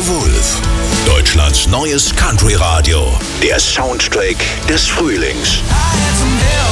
Wolf. Deutschlands neues Country-Radio. Der Soundtrack des Frühlings.